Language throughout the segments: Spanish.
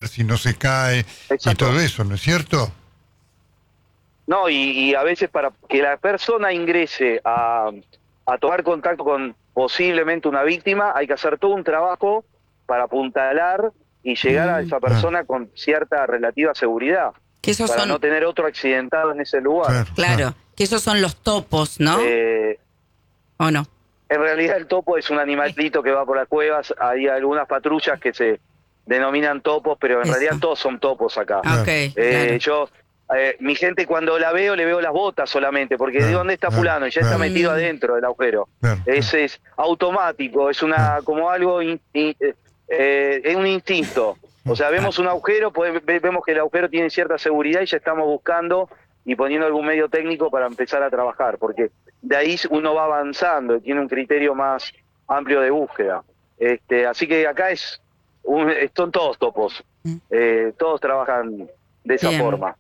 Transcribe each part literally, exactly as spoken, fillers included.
si no se cae, Exacto. y todo eso, ¿no es cierto? No, y, y a veces para que la persona ingrese a, a tomar contacto con posiblemente una víctima, hay que hacer todo un trabajo para apuntalar y llegar a esa persona con cierta relativa seguridad, Que esos para son, no tener otro accidentado en ese lugar. Claro, claro, claro. que esos son los topos, ¿no? Eh, ¿O no? en realidad el topo es un animalito que va por las cuevas, hay algunas patrullas que se denominan topos, pero en Eso. realidad todos son topos acá. Ah, ok, Eh, claro. yo, eh, mi gente cuando la veo, le veo las botas solamente, porque Claro, digo, ¿dónde está claro, fulano? Y ya claro. está metido Mm. adentro del agujero. Claro, Es, es automático, es una como algo, in- in- eh, eh, es un instinto. O sea, vemos un agujero, pues, ve- vemos que el agujero tiene cierta seguridad y ya estamos buscando y poniendo algún medio técnico para empezar a trabajar, porque de ahí uno va avanzando y tiene un criterio más amplio de búsqueda. Este, así que acá es un, son todos topos, eh, todos trabajan de esa Bien. forma.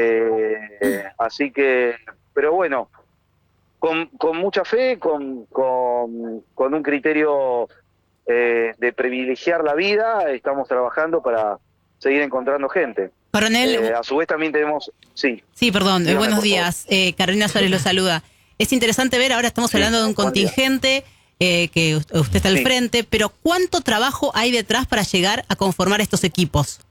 Eh, así que, pero bueno, con, con mucha fe, con, con, con un criterio eh, de privilegiar la vida, estamos trabajando para seguir encontrando gente. Coronel, Eh, a su vez también tenemos, sí. sí, perdón, eh, Dígame, buenos por días. Eh, Carolina Suárez lo saluda. Es interesante ver, ahora estamos Sí, hablando de un buen día. contingente eh, que u- usted está al Sí. frente, pero ¿cuánto trabajo hay detrás para llegar a conformar estos equipos?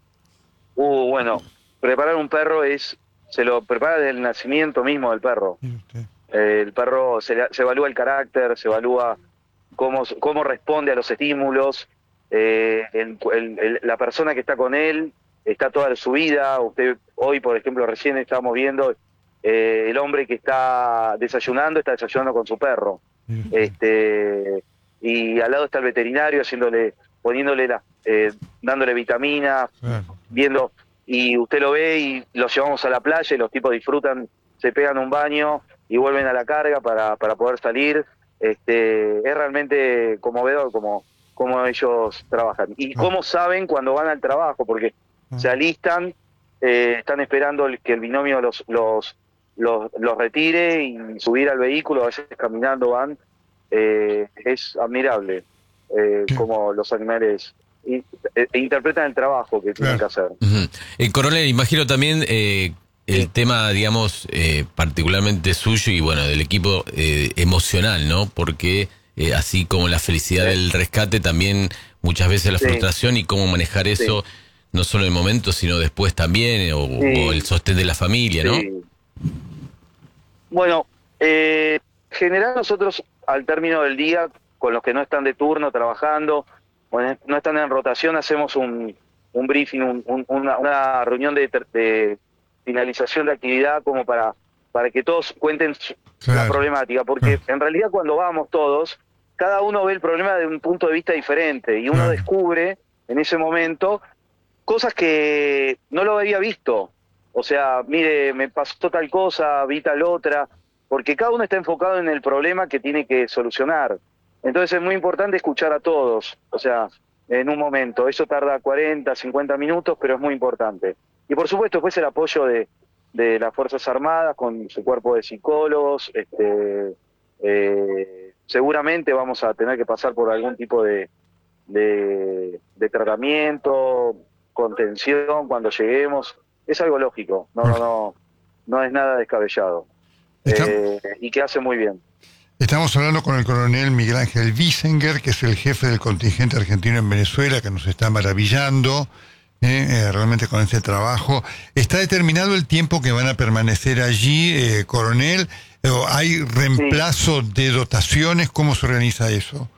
Uh, bueno, preparar un perro es, se lo prepara desde el nacimiento mismo del perro. Y usted. Eh, el perro se, le- se evalúa el carácter, se evalúa cómo, cómo responde a los estímulos, eh, el- el- el- la persona que está con él está toda su vida. Usted hoy, por ejemplo, recién estábamos viendo eh, el hombre que está desayunando, está desayunando con su perro. Y usted. Este, y al lado está el veterinario haciéndole, poniéndole la, eh, dándole vitaminas, Claro. viendo, y usted lo ve y los llevamos a la playa y los tipos disfrutan, se pegan un baño y vuelven a la carga para, para poder salir. Este, es realmente conmovedor como, como ellos trabajan. Y cómo saben cuando van al trabajo, porque se alistan, eh, están esperando el- que el binomio los, los, los, los retire y subir al vehículo, a veces caminando van. Eh, es admirable eh, Sí. cómo los animales in- eh, interpretan el trabajo que tienen Claro. que hacer. Ujú. Eh, coronel, imagino también eh, el Sí. tema, digamos, eh, particularmente suyo y bueno, del equipo eh, emocional, ¿no? Porque eh, así como la felicidad Sí. del rescate, también muchas veces la Sí. frustración y cómo manejar eso, no solo en el momento, sino después también, eh, o, Sí. o el sostén de la familia, ¿no? Sí. Bueno, eh, en general nosotros al término del día, con los que no están de turno trabajando, o en- no están en rotación, hacemos un, un briefing, un- un- una, una reunión de, ter- de finalización de actividad como para, para que todos cuenten su- Claro. la problemática, porque Claro. en realidad cuando vamos todos, cada uno ve el problema de un punto de vista diferente y uno Claro. descubre en ese momento cosas que no lo había visto. O sea, mire, me pasó tal cosa, vi tal otra, porque cada uno está enfocado en el problema que tiene que solucionar. Entonces es muy importante escuchar a todos, o sea, en un momento. Eso tarda cuarenta, cincuenta minutos, pero es muy importante. Y por supuesto después el apoyo de, de las Fuerzas Armadas con su cuerpo de psicólogos. Este, eh, seguramente vamos a tener que pasar por algún tipo de, de, de tratamiento, contención cuando lleguemos. Es algo lógico, no, no, no, no es nada descabellado. Está- Eh, y que hace muy bien. Estamos hablando con el coronel Miguel Ángel Wiesenger, que es el jefe del contingente argentino en Venezuela, que nos está maravillando eh, eh, realmente con este trabajo. ¿Está determinado el tiempo que van a permanecer allí, eh, coronel? ¿O ¿Hay reemplazo de dotaciones? ¿Cómo se organiza eso?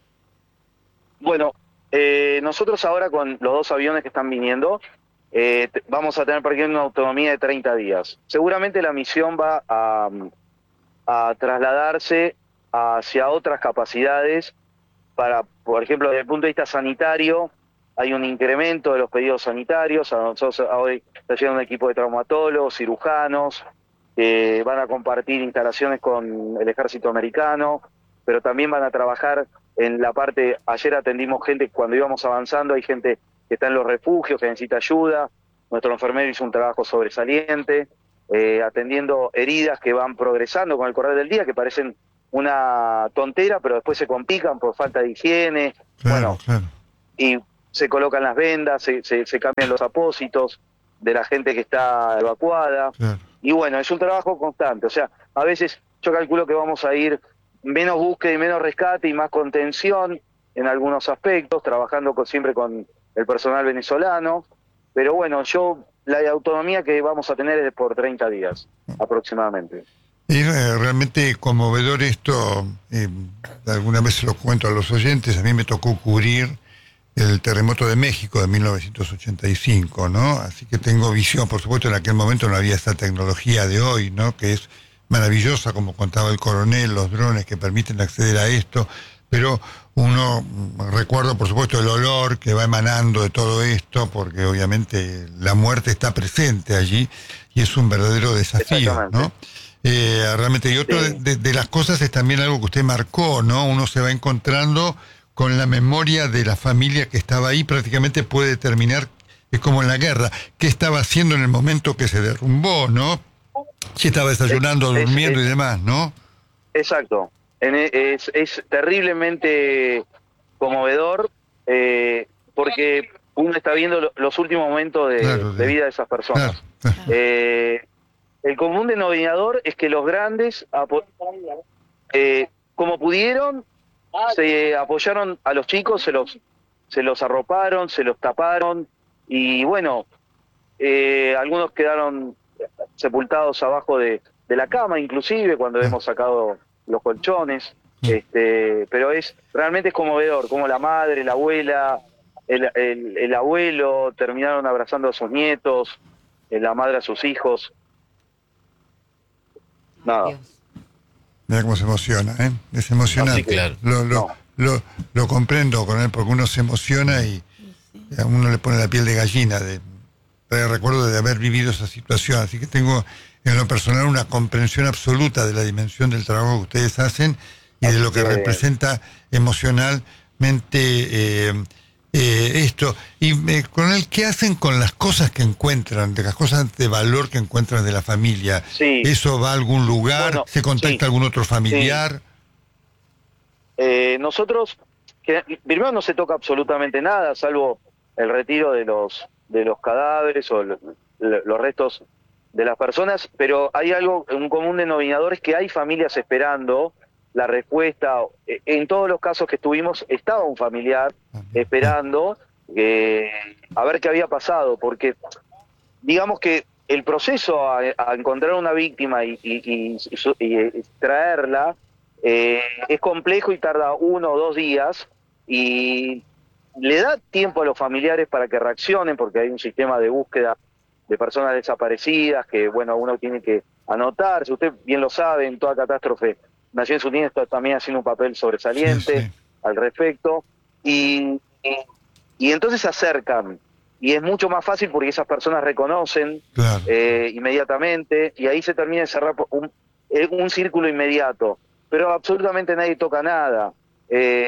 Bueno, eh, nosotros ahora con los dos aviones que están viniendo, eh, te- vamos a tener por ejemplo una autonomía de treinta días. Seguramente la misión va a, a trasladarse hacia otras capacidades para, por ejemplo, desde el punto de vista sanitario, hay un incremento de los pedidos sanitarios. A nosotros hoy está llegando un equipo de traumatólogos, cirujanos, que van a compartir instalaciones con el ejército americano, pero también van a trabajar en la parte, ayer atendimos gente, cuando íbamos avanzando, hay gente que está en los refugios, que necesita ayuda. Nuestro enfermero hizo un trabajo sobresaliente, eh, atendiendo heridas que van progresando con el correr del día, que parecen una tontera, pero después se complican por falta de higiene. Claro, Bueno, claro. y se colocan las vendas, se, se, se cambian los apósitos de la gente que está evacuada. Claro. Y bueno, es un trabajo constante. O sea, a veces yo calculo que vamos a ir menos búsqueda y menos rescate y más contención en algunos aspectos, trabajando con, siempre con el personal venezolano. Pero bueno, yo la autonomía que vamos a tener es por treinta días aproximadamente. Es eh, realmente conmovedor esto. Eh, alguna vez se lo cuento a los oyentes. A mí me tocó cubrir el terremoto de México de mil novecientos ochenta y cinco, ¿no? Así que tengo visión. Por supuesto, en aquel momento no había esta tecnología de hoy, ¿no? Que es maravillosa, como contaba el coronel, los drones que permiten acceder a esto. Pero uno, recuerdo por supuesto el olor que va emanando de todo esto, porque obviamente la muerte está presente allí y es un verdadero desafío, ¿no? Eh, realmente, y otro Sí. de, de, de las cosas es también algo que usted marcó, ¿no? Uno se va encontrando con la memoria de la familia que estaba ahí, prácticamente puede determinar, es como en la guerra, qué estaba haciendo en el momento que se derrumbó, ¿no? Si estaba desayunando, Es- durmiendo es- y demás, ¿no? Exacto. En- Es, es terriblemente conmovedor eh, porque uno está viendo lo- los últimos momentos de, Claro, de de- vida de esas personas. Claro, claro. Eh, el común denominador es que los grandes, apo- eh, como pudieron, se apoyaron a los chicos, se los, se los arroparon, se los taparon y bueno, eh, algunos quedaron sepultados abajo de, de la cama, inclusive cuando Ah. hemos sacado los colchones. Mm. Este, pero es realmente es conmovedor, como la madre, la abuela, el, el, el abuelo terminaron abrazando a sus nietos, eh, la madre a sus hijos. Nada. Dios. Mira cómo se emociona, ¿eh? Es emocionante. Así que, claro. Lo, lo, no. lo, lo comprendo con él, porque uno se emociona y a uno le pone la piel de gallina. De, de recuerdo de haber vivido esa situación. Así que tengo en lo personal una comprensión absoluta de la dimensión del trabajo que ustedes hacen y de lo que Así que- representa emocionalmente eh, eh, esto. Y eh, con él, ¿qué hacen con las cosas que encuentran, de las cosas de valor que encuentran de la familia? Sí. ¿Eso va a algún lugar? Bueno, ¿Se contacta sí. a algún otro familiar? Eh, nosotros, que, primero no se toca absolutamente nada, salvo el retiro de los de los cadáveres o lo- lo- los restos de las personas, pero hay algo, un común denominador es que hay familias esperando la respuesta. Eh, En todos los casos que estuvimos estaba un familiar esperando eh, a ver qué había pasado, porque digamos que el proceso a, a encontrar una víctima y, y, y, y, y traerla eh, es complejo y tarda uno o dos días y le da tiempo a los familiares para que reaccionen porque hay un sistema de búsqueda de personas desaparecidas que, bueno, uno tiene que anotar. Si usted bien lo sabe, en toda catástrofe, Naciones Unidas está también haciendo un papel sobresaliente Sí, sí. al respecto. Y, y, y entonces se acercan. Y es mucho más fácil porque esas personas reconocen Claro. eh, inmediatamente y ahí se termina de cerrar un, eh, un círculo inmediato. Pero absolutamente nadie toca nada. Eh,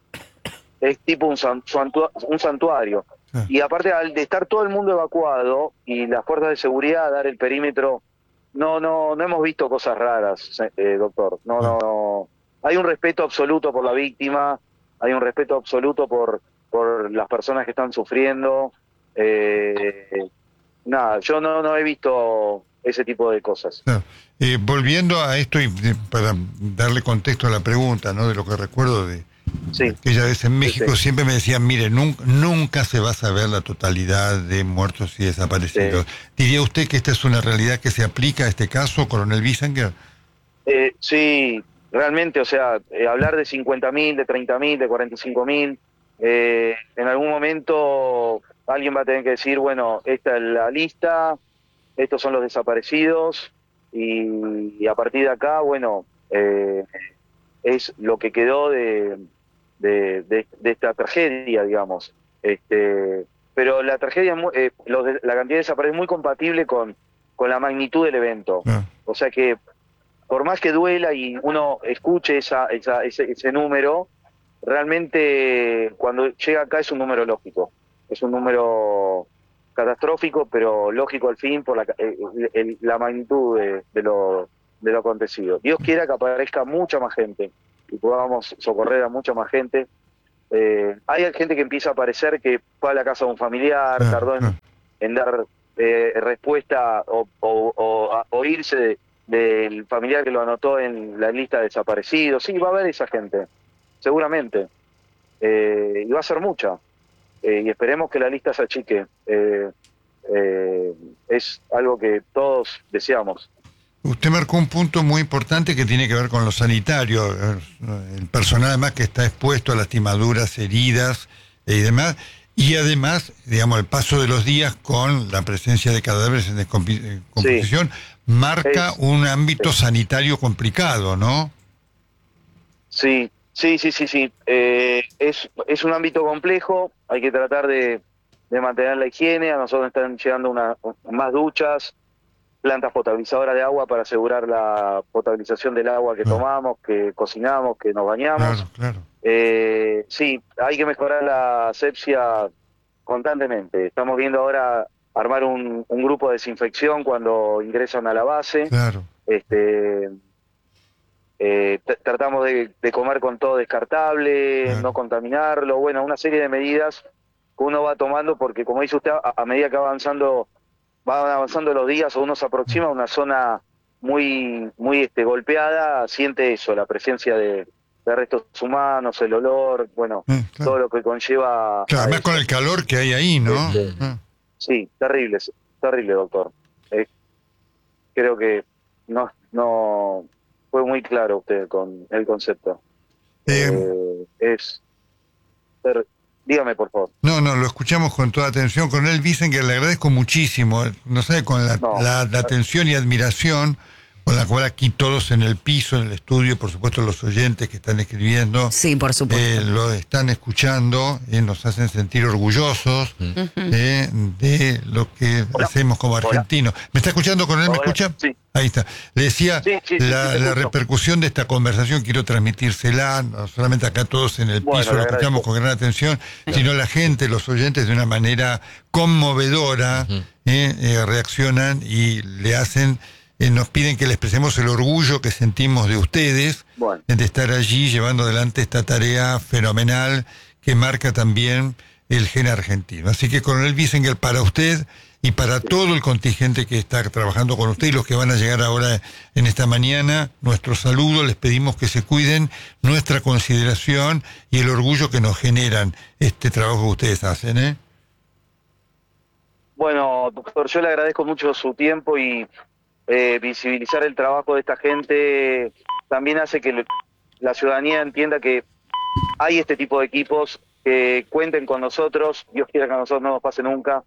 es tipo un, san- santua- un santuario. Claro. Y aparte, al de estar todo el mundo evacuado y las fuerzas de seguridad dar el perímetro, no no no hemos visto cosas raras, eh, doctor. No, no, no. Hay un respeto absoluto por la víctima, hay un respeto absoluto por, por las personas que están sufriendo. Eh, nada, yo no, no he visto ese tipo de cosas. Claro. Eh, volviendo a esto y de- para darle contexto a la pregunta, ¿no? De lo que recuerdo de, Sí. de aquella vez en México, sí. siempre me decían, mire, nunca, nunca se va a saber la totalidad de muertos y desaparecidos. ¿Diría usted que esta es una realidad que se aplica a este caso, coronel Bisanger? Eh, sí, realmente, o sea, eh, hablar de cincuenta mil, de treinta mil, de cuarenta y cinco mil, eh, en algún momento alguien va a tener que decir, bueno, esta es la lista, estos son los desaparecidos, y, y a partir de acá, bueno, eh, es lo que quedó de, de, de, de esta tragedia, digamos. Este, pero la tragedia, es muy- eh, los de- la cantidad de desaparecidos es muy compatible con, con la magnitud del evento. Ah, O sea que por más que duela y uno escuche esa, esa, ese, ese número, realmente cuando llega acá es un número lógico, es un número catastrófico, pero lógico al fin por la, el- el- la magnitud de, de, lo, de lo acontecido. Dios quiera que aparezca mucha más gente y podamos socorrer a mucha más gente, Eh, hay gente que empieza a aparecer que fue a la casa de un familiar, Claro, tardó en, claro. en dar eh, respuesta o, o, o, a- o irse de- del familiar que lo anotó en la lista de desaparecidos. Sí, va a haber esa gente, seguramente. Eh, y va a ser mucha. Eh, y esperemos que la lista se achique. Eh, eh, es algo que todos deseamos. Usted marcó un punto muy importante que tiene que ver con lo sanitario, el personal además que está expuesto a lastimaduras, heridas eh, y demás, y además, digamos, el paso de los días con la presencia de cadáveres en descompi- en Sí, composición, marca es, un ámbito es- sanitario complicado, ¿no? sí, sí, sí, sí, sí. Eh, es, es un ámbito complejo, hay que tratar de, de mantener la higiene. A nosotros están llegando una, más duchas, plantas potabilizadoras de agua para asegurar la potabilización del agua que Claro, tomamos, que cocinamos, que nos claro, bañamos. claro. Eh, sí, hay que mejorar la asepsia constantemente. Estamos viendo ahora armar un, un grupo de desinfección cuando ingresan a la base. Claro. Este, eh, t- tratamos de, de comer con todo descartable, Claro. no contaminarlo, bueno, una serie de medidas que uno va tomando porque, como dice usted, a, a medida que va avanzando, van avanzando los días o uno se aproxima a una zona muy, muy este, golpeada, siente eso, la presencia de, de restos humanos, el olor, bueno, Eh, claro. todo lo que conlleva Claro, a además con eso. el calor que hay ahí, ¿no? Este, Ah. sí, terrible, terrible, doctor. Eh, creo que no, no fue muy claro usted con el concepto. Eh, Eh, es, ter- dígame por favor. No, no, lo escuchamos con toda atención. Coronel Bissinger, le agradezco muchísimo, no sé, con la, No, la- la atención y admiración con la cual aquí todos en el piso, en el estudio, por supuesto los oyentes que están escribiendo, Sí, por supuesto. eh, lo están escuchando, eh, nos hacen sentir orgullosos eh, de lo que Hola. hacemos como Hola. argentinos. ¿Me está escuchando, Coronel? ¿Me Hola. escucha? Sí. Ahí está. Le decía, Sí, sí, sí, la, sí, te la escucho. repercusión de esta conversación quiero transmitírsela, no solamente acá todos en el Bueno, piso, le lo escuchamos agradezco. con gran atención, sino la gente, los oyentes, de una manera conmovedora, Ujú. eh, eh, reaccionan y le hacen, eh, nos piden que le expresemos el orgullo que sentimos de ustedes, Bueno, de estar allí llevando adelante esta tarea fenomenal que marca también el gen argentino. Así que, Coronel Bissinger, para usted y para todo el contingente que está trabajando con usted y los que van a llegar ahora en esta mañana, nuestro saludo, les pedimos que se cuiden, nuestra consideración y el orgullo que nos generan este trabajo que ustedes hacen, ¿eh? bueno, doctor, yo le agradezco mucho su tiempo y eh, visibilizar el trabajo de esta gente también hace que le- la ciudadanía entienda que hay este tipo de equipos que cuenten con nosotros. Dios quiera que a nosotros no nos pase nunca.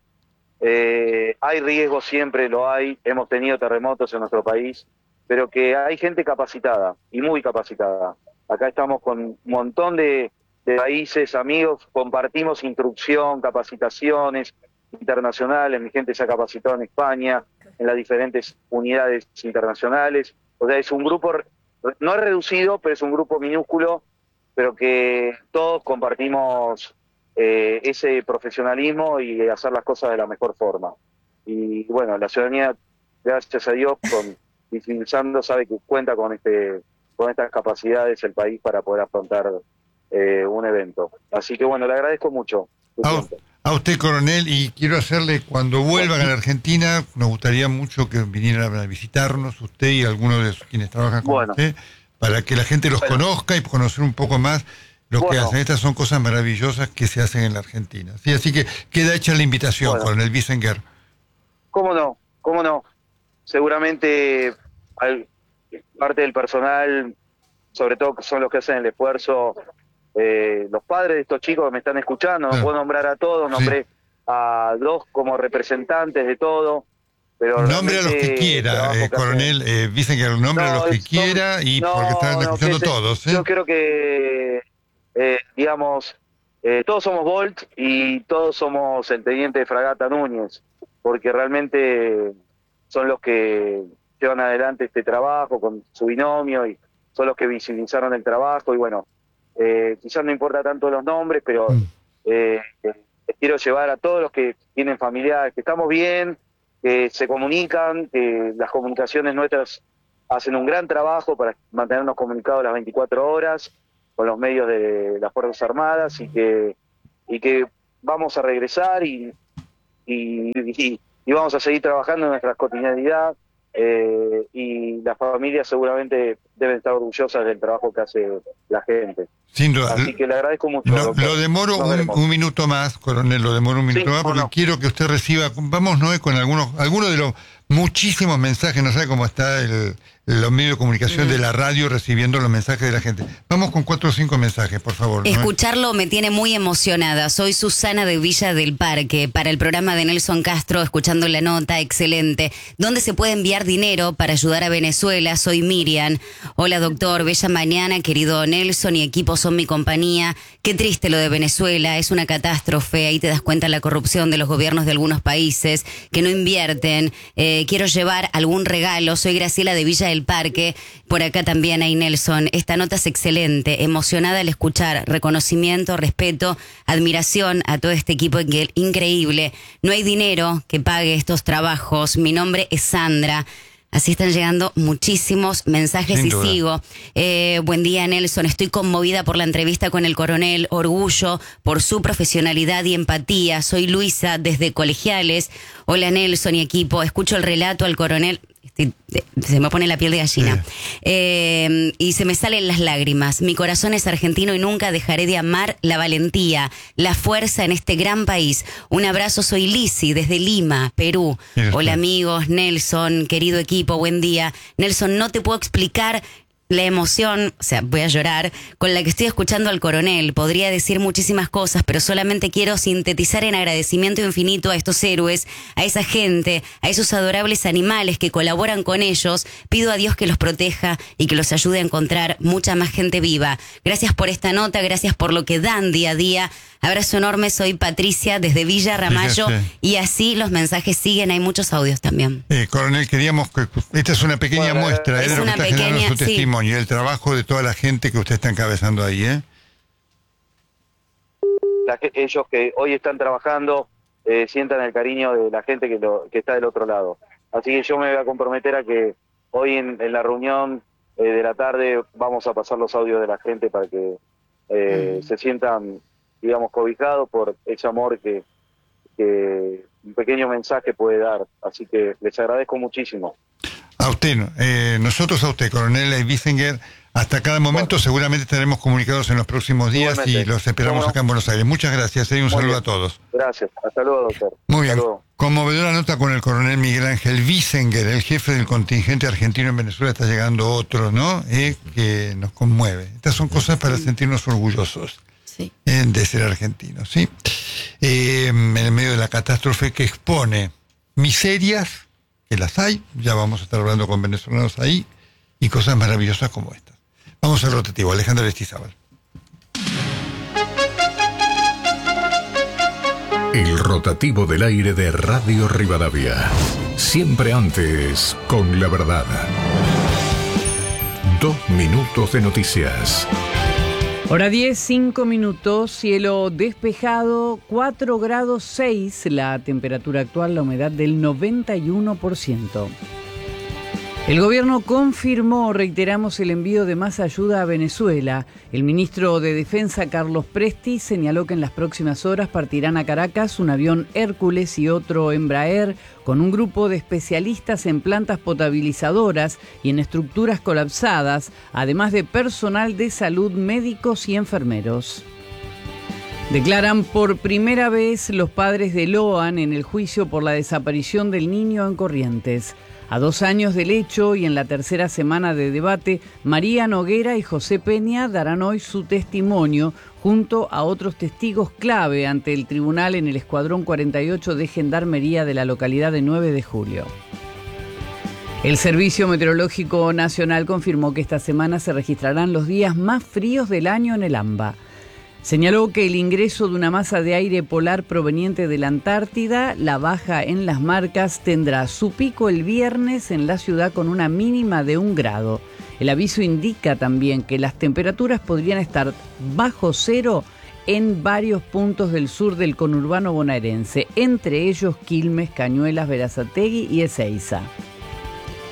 Eh, hay riesgos, siempre lo hay, hemos tenido terremotos en nuestro país, pero que hay gente capacitada y muy capacitada. Acá estamos con un montón de, de países, amigos, compartimos instrucción, capacitaciones internacionales, mi gente se ha capacitado en España, en las diferentes unidades internacionales. O sea, es un grupo, re- no es reducido, pero es un grupo minúsculo, pero que todos compartimos eh, ese profesionalismo y hacer las cosas de la mejor forma. Y bueno, la ciudadanía, gracias a Dios, con visibilizando, sabe que cuenta con este con estas capacidades el país para poder afrontar eh, un evento. Así que bueno, le agradezco mucho su A, tiempo. a usted, Coronel, y quiero hacerle, cuando vuelvan a la Argentina, nos gustaría mucho que vinieran a visitarnos, usted y algunos de quienes trabajan con Bueno. usted, para que la gente los Bueno. conozca y conocer un poco más lo que Bueno. hacen. Estas son cosas maravillosas que se hacen en la Argentina. Sí, así que queda hecha la invitación, Bueno. Coronel Bissinger. ¿Cómo no? ¿Cómo no? Seguramente al- parte del personal, sobre todo que son los que hacen el esfuerzo, eh, los padres de estos chicos que me están escuchando, no Claro. puedo nombrar a todos, Sí. nombré a dos como representantes de todo, pero Nombre a los que realmente el quiera, trabajo eh, que hacen- Coronel eh, Bissinger, nombre a los que son- quiera y no, porque están no, escuchando que se- todos. ¿eh? Yo creo que, eh, digamos, eh, todos somos Bolt y todos somos el teniente de fragata Núñez, porque realmente son los que llevan adelante este trabajo con su binomio y son los que visibilizaron el trabajo y bueno, eh, quizás no importa tanto los nombres, pero Mm. eh, eh, quiero llevar a todos los que tienen familiares, que estamos bien, que se comunican, que las comunicaciones nuestras hacen un gran trabajo para mantenernos comunicados las veinticuatro horas con los medios de las Fuerzas Armadas y que y que vamos a regresar y y, y, y vamos a seguir trabajando en nuestra cotidianidad, eh, y las familias seguramente deben estar orgullosas del trabajo que hace la gente. Sin duda. Así que le agradezco mucho. Lo, lo demoro un, un minuto más, coronel, lo demoro un minuto Sí, más porque bueno. quiero que usted reciba, vamos Noé, con algunos, algunos de los muchísimos mensajes, no sabe cómo está el, los medios de comunicación de la radio recibiendo los mensajes de la gente. Vamos con cuatro o cinco mensajes, por favor. Noé. Escucharlo me tiene muy emocionada. Soy Susana de Villa del Parque, para el programa de Nelson Castro, escuchando la nota, excelente. ¿Dónde se puede enviar dinero para ayudar a Venezuela? Soy Miriam. Hola doctor, bella mañana, querido Nelson y equipo son mi compañía. Qué triste lo de Venezuela, es una catástrofe. Ahí te das cuenta la corrupción de los gobiernos de algunos países que no invierten. Eh, quiero llevar algún regalo. Soy Graciela de Villa del Parque. Por acá también hay Nelson. Esta nota es excelente, emocionada al escuchar. Reconocimiento, respeto, admiración a todo este equipo increíble. No hay dinero que pague estos trabajos. Mi nombre es Sandra. Así están llegando muchísimos mensajes. Sin y duda. Sigo. Eh, buen día, Nelson. Estoy conmovida por la entrevista con el coronel. Orgullo por su profesionalidad y empatía. Soy Luisa desde Colegiales. Hola, Nelson y equipo. Escucho el relato al coronel. Se me pone la piel de gallina. Sí. Eh, y se me salen las lágrimas. Mi corazón es argentino y nunca dejaré de amar la valentía, la fuerza en este gran país. Un abrazo, soy Lisi desde Lima, Perú. Sí, hola amigos, Nelson, querido equipo, buen día. Nelson, no te puedo explicar la emoción, o sea, voy a llorar, con la que estoy escuchando al coronel. Podría decir muchísimas cosas, pero solamente quiero sintetizar en agradecimiento infinito a estos héroes, a esa gente, a esos adorables animales que colaboran con ellos. Pido a Dios que los proteja y que los ayude a encontrar mucha más gente viva. Gracias por esta nota, gracias por lo que dan día a día. Abrazo enorme, soy Patricia desde Villa Ramallo. Fíjese. Y así los mensajes siguen, hay muchos audios también. Eh, coronel, queríamos que esta es una pequeña bueno, muestra, es eh, de lo que está pequeña, generando su sí. testimonio y el trabajo de toda la gente que usted está encabezando ahí, ¿eh? La, ellos que hoy están trabajando eh, sientan el cariño de la gente que, lo, que está del otro lado. Así que yo me voy a comprometer a que hoy en, en la reunión eh, de la tarde vamos a pasar los audios de la gente para que eh, mm. se sientan, digamos, cobijados por ese amor que, que un pequeño mensaje puede dar. Así que les agradezco muchísimo. A usted, eh, nosotros a usted, coronel Wiesinger, hasta cada momento bueno. seguramente estaremos comunicados en los próximos días Igualmente. Y los esperamos bueno. acá en Buenos Aires. Muchas gracias y un Muy saludo bien. A todos. Gracias, hasta luego, doctor. Muy bien, hasta luego. Conmovedora nota con el coronel Miguel Ángel Wiesinger, el jefe del contingente argentino en Venezuela. Está llegando otro, ¿no? Eh, que nos conmueve. Estas son cosas para sentirnos orgullosos. Sí. Eh, de ser argentinos, ¿sí? Eh, en el medio de la catástrofe que expone miserias, que las hay, ya vamos a estar hablando con venezolanos ahí, y cosas maravillosas como estas. Vamos al rotativo, Alejandro Aristizábal. El rotativo del aire de Radio Rivadavia. Siempre antes, con la verdad. Dos minutos de noticias. Hora diez, cinco minutos, cielo despejado, cuatro grados seis, la temperatura actual, la humedad del noventa y uno por ciento. El gobierno confirmó, reiteramos, el envío de más ayuda a Venezuela. El ministro de Defensa, Carlos Presti, señaló que en las próximas horas partirán a Caracas un avión Hércules y otro Embraer con un grupo de especialistas en plantas potabilizadoras y en estructuras colapsadas, además de personal de salud, médicos y enfermeros. Declaran por primera vez los padres de Loan en el juicio por la desaparición del niño en Corrientes. A dos años del hecho y en la tercera semana de debate, María Noguera y José Peña darán hoy su testimonio junto a otros testigos clave ante el tribunal en el Escuadrón cuarenta y ocho de Gendarmería de la localidad de nueve de julio. El Servicio Meteorológico Nacional confirmó que esta semana se registrarán los días más fríos del año en el AMBA. Señaló que el ingreso de una masa de aire polar proveniente de la Antártida, la baja en las marcas, tendrá su pico el viernes en la ciudad con una mínima de un grado. El aviso indica también que las temperaturas podrían estar bajo cero en varios puntos del sur del conurbano bonaerense, entre ellos Quilmes, Cañuelas, Berazategui y Ezeiza.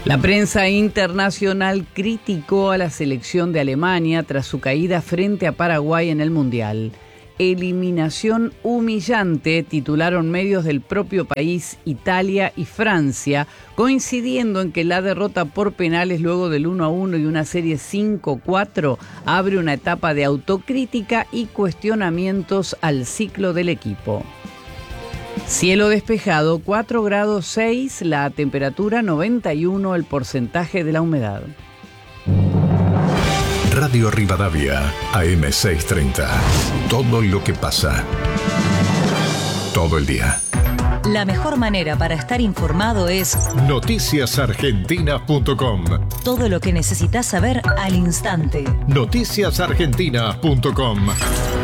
La prensa internacional criticó a la selección de Alemania tras su caída frente a Paraguay en el Mundial. Eliminación humillante, titularon medios del propio país, Italia y Francia, coincidiendo en que la derrota por penales luego del uno a uno y una serie cinco cuatro abre una etapa de autocrítica y cuestionamientos al ciclo del equipo. Cielo despejado, cuatro grados seis, la temperatura noventa y uno, el porcentaje de la humedad. Radio Rivadavia, A M seiscientos treinta. Todo lo que pasa. Todo el día. La mejor manera para estar informado es noticias argentinas punto com. Todo lo que necesitas saber al instante. noticias argentinas punto com.